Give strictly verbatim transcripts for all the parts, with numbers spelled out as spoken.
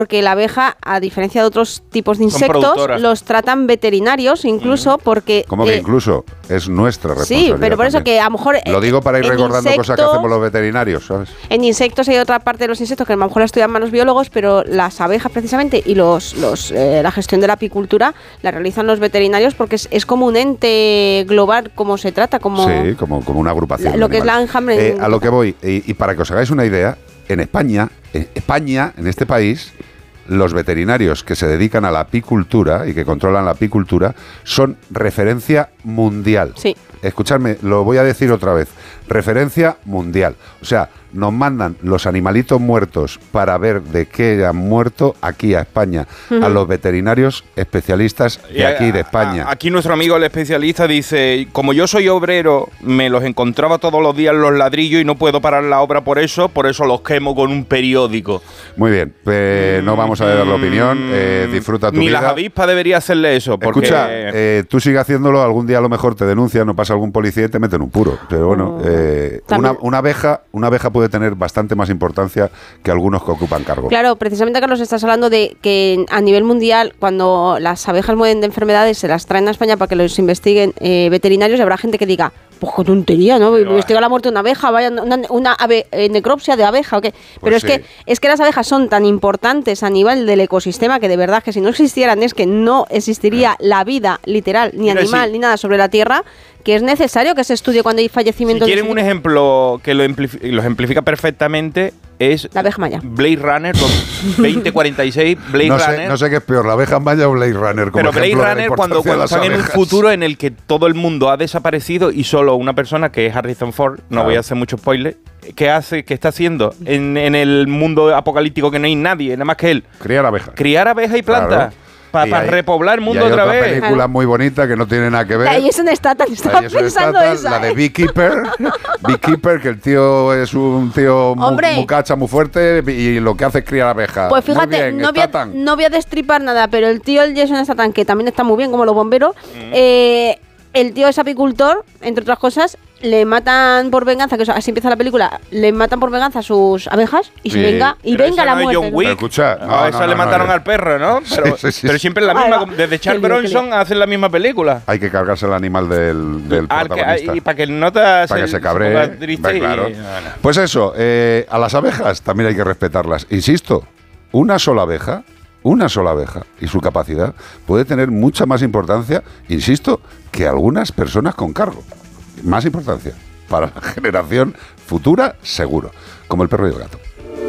porque la abeja, a diferencia de otros tipos de insectos, los tratan veterinarios incluso mm. porque... ¿Cómo que eh, incluso? Es nuestra responsabilidad. Sí, pero por eso también. que a lo mejor... Lo digo para ir recordando insectos, cosas que hacemos los veterinarios, ¿sabes? En insectos hay otra parte de los insectos que a lo mejor la estudian más los biólogos, pero las abejas precisamente y los, los eh, la gestión de la apicultura la realizan los veterinarios porque es, es como un ente global, como se trata, como... Sí, como, como una agrupación. La, lo que es la enjambre... Eh, a lo que voy, y, y para que os hagáis una idea, en España, en España, en este país... los veterinarios que se dedican a la apicultura y que controlan la apicultura son referencia mundial. Sí. Escuchadme, lo voy a decir otra vez. Referencia mundial. O sea, nos mandan los animalitos muertos para ver de qué han muerto aquí a España, uh-huh. a los veterinarios especialistas de aquí, de España. Aquí nuestro amigo el especialista dice, como yo soy obrero, me los encontraba todos los días los ladrillos y no puedo parar la obra por eso, por eso los quemo con un periódico. Muy bien, eh, no vamos a dar la opinión, eh, disfruta tu Ni vida. Ni las avispas debería hacerle eso. Porque... Escucha, eh, tú sigue haciéndolo, algún día a lo mejor te denuncian, no pasa algún policía y te meten un puro. Pero bueno, eh, una, una abeja, una abeja puede tener bastante más importancia que algunos que ocupan cargo. Claro, precisamente, Carlos, estás hablando de que a nivel mundial, cuando las abejas mueren de enfermedades, se las traen a España para que los investiguen eh, veterinarios, y habrá gente que diga, pues qué tontería, ¿no? Pero investiga la muerte de una abeja, vaya, una, una ave, eh, necropsia de abeja, ¿o qué? Pero pues es, sí. que, es que las abejas son tan importantes a nivel del ecosistema que de verdad que si no existieran es que no existiría la vida literal, ni Mira, animal, sí. ni nada sobre la Tierra, que es necesario que se estudie cuando hay fallecimientos. Si quieren un ejemplo que lo, ejemplifica, lo ejemplifica perfectamente, es la abeja maya. Blade Runner con veinte cuarenta y seis, Blade no sé, Runner. No sé qué es peor, la abeja maya o Blade Runner. Como Pero Blade Runner cuando, cuando están en un futuro en el que todo el mundo ha desaparecido y solo una persona, que es Harrison Ford, no claro. voy a hacer mucho spoiler, ¿qué hace, qué está haciendo en, en el mundo apocalíptico que no hay nadie, nada más que él? Criar abejas. Criar abejas y plantas. Claro. Para pa repoblar el mundo y hay otra, otra vez. película claro. muy bonita que no tiene nada que ver. Ahí es un Statham, estaba pensando Statham, esa. La de Beekeeper. Beekeeper, que el tío es un tío muy, muy cacha, muy fuerte y lo que hace es criar abejas. Pues fíjate, bien, no, voy a, no voy a destripar nada, pero el tío, el Jason Statham, que también está muy bien, como los bomberos, mm. eh, el tío es apicultor, entre otras cosas, le matan por venganza, que eso, así empieza la película, le matan por venganza a sus abejas y sí. se venga y pero venga la no muerte. John Wick. Pero escucha, no, no, esa no, le no, mataron no, al perro, ¿no? Pero, sí, sí, sí. pero siempre la misma, Ay, desde Charles Bronson hacen la misma película. Hay que cargarse el animal del, del Al protagonista. Que, y para que el nota para se, que se cabree. Triste claro. y, no, no. Pues eso, eh, a las abejas también hay que respetarlas. Insisto, una sola abeja Una sola abeja y su capacidad puede tener mucha más importancia, insisto, que algunas personas con cargo. Más importancia para la generación futura, seguro, como el perro y el gato.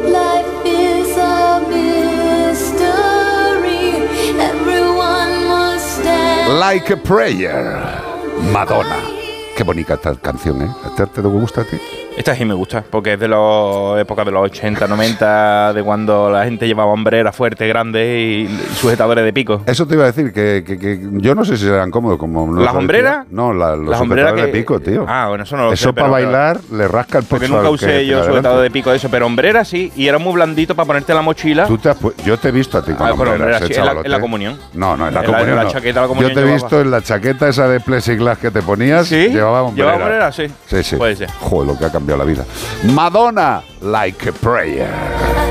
Like a Prayer, Madonna. Qué bonita esta canción, ¿eh? ¿Esta te gusta a ti? Esta sí me gusta, porque es de la época de los ochenta, noventa, de cuando la gente llevaba hombreras fuertes, grandes y sujetadores de pico. Eso te iba a decir, que, que, que yo no sé si serán cómodos como... No ¿Las hombreras? No, la, los Las sujetadores que... de pico, tío. Ah, bueno, eso no lo eso sé. para bailar pero... le rasca el pecho. Porque nunca usé que, yo que sujetador de pico de eso, pero hombreras sí, y era muy blandito para ponerte la mochila. ¿Tú te has pu- yo te he visto a ti con ah, hombreras, hombreras eh, sí, en, la, en la comunión. No, no, en la en comunión la, en no. la chaqueta de la comunión yo te he llevaba. visto en la chaqueta esa de plexiglas que te ponías, ¿Sí? llevaba hombreras. ¿Llevaba hombreras? Sí. Sí, sí. Puede ser. Joder, lo que ha cambiado la vida. Madonna, Like a Prayer.